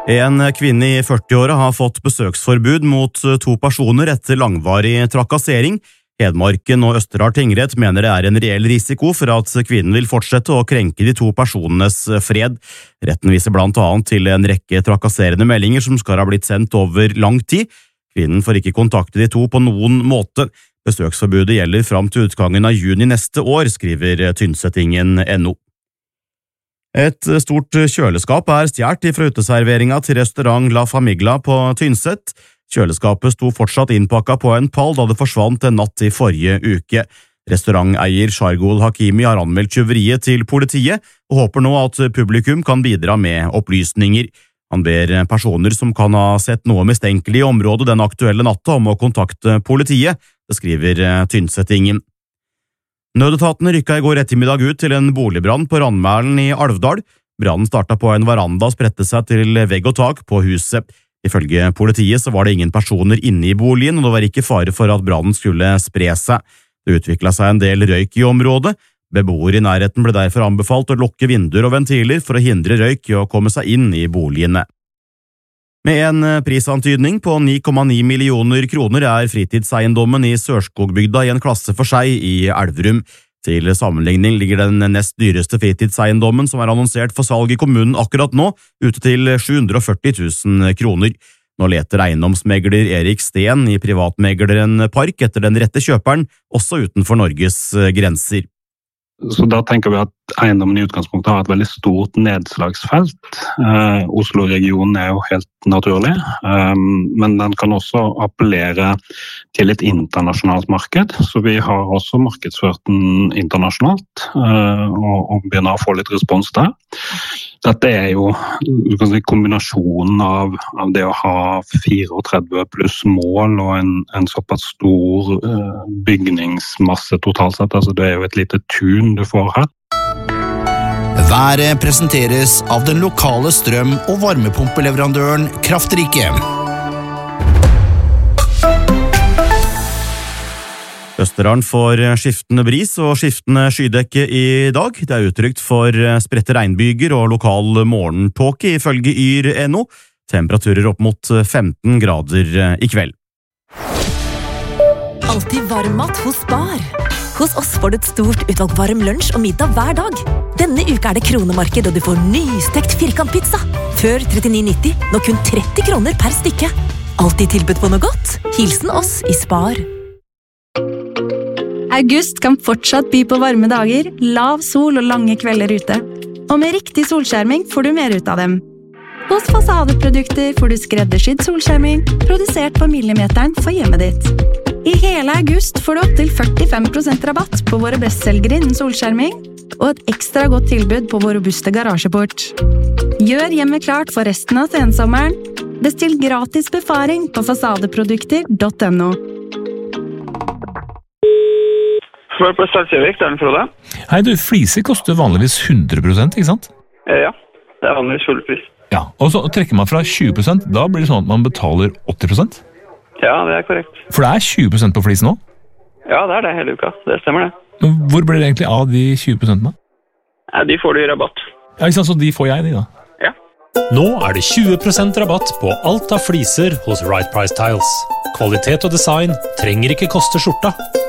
En kvinne i 40-åra har fått besøksforbud mot 2 personer etter langvarig trakassering. Hedmarken og Østerdal tingrett mener det er en reell risiko for at kvinnen vil fortsette å krenke de 2 personenes fred. Retten viser blant annet til en rekke trakasserende meldinger som skal ha blitt sendt over lang tid. Kvinnen får ikke kontakte de 2 på noen måte. Besøksforbudet gjelder fram til utgangen av juni neste år, skriver Tynsetingen.no. Et stort kjøleskap er stjert fra uteserveringa til restaurant La Famiglia på Tynset. Kjøleskapet sto fortsatt innpakket på en pall da det forsvant en natt i forrige uke. Restauranteier Shargul Hakimi har anmeldt tyveriet til politiet, og håper nå at publikum kan bidra med opplysninger. Han ber personer som kan ha sett noe mistenkelig i området den aktuelle natta om å kontakte politiet, det skriver Tynsetingen. Nødetatene rykket i går ettermiddag ut til en boligbrann på Randmælen i Alvdal. Brannen startet på en veranda og spredte seg til vegg og tak på huset. Ifølge politiet så var det ingen personer inne i boligen, og det var ikke fare for at brannen skulle spre seg. Det utviklet seg en del røyk i området. Beboere i nærheten ble derfor anbefalt å lukke vinduer og ventiler for å hindre røyk i å komme seg inn i boligene. Med en prisantydning på 9,9 millioner kroner er fritidseiendommen i Sørskogbygda i en klasse for seg i Elverum. Til sammenligning ligger den nest dyreste fritidseiendommen som er annonsert for salg i kommunen akkurat nå, ute til 740 000 kroner. Nå leter eiendomsmegler Erik Steen i privatmegleren Park etter den rette kjøperen, også utenfor Norges grenser. Så da tenker vi at eiendommen i utgangspunktet har et veldig stort nedslagsfelt. Oslo-regionen er jo helt naturlig, men den kan også appellere til et internasjonalt marked, så vi har også markedsført den internasjonalt og begynner å få litt respons der. Dette er jo kombinasjonen av det å ha 34 pluss mål og en såpass stor bygningsmasse totalt sett, altså det er jo et lite tun du får her. Været presenteres av den lokale strøm- og varmepumpeleverandøren Kraftrike. Østerdalen får skiftende bris og skiftende skydekke i dag. Det er utrygt for spredte regnbyger og lokal morgentåke ifølge Yr.no. Temperaturer opp mot 15 grader i kveld. Alltid varm mat hos Spar. Hos oss får du et stort utvalg varm lunsj og middag hver dag. Denne uka er det kronemarked, og du får nystekt firkantpizza. Før 39,90, nå kun 30 kroner per stykke. Alltid tilbud på noe godt. Hilsen oss i Spar. August kan fortsatt by på varme dager, lav sol og lange kvelder ute. Og med riktig solskjerming får du mer ut av dem. Hos Fasadeprodukter får du skreddersydd solskjerming, produsert på millimeteren for hjemmet ditt. I hele august får du opp til 45% rabatt på våre bestselgere innen solskjerming, og et ekstra godt tilbud på vår robuste garasjeport. Gjør hjemmet klart for resten av sensommeren. Bestill gratis befaring på fasadeprodukter.no. Svar på Salsjøvik, det er den Frode. Hei du, fliser koster vanligvis 100%, ikke sant? Ja, det er vanligvis full pris. Ja, og så trekker man fra 20%, da blir det sånn at man betaler 80%? Ja, det er korrekt. For det er 20% på flis nå? Ja, det er det hele uka, det stemmer det. Men hvor blir det egentlig av de 20% da? Ja, de får du i rabatt. Ja, ikke sant, så de får jeg de da? Ja. Nå er det 20% rabatt på alt av fliser hos Right Price Tiles. Kvalitet og design trenger ikke koste skjorta.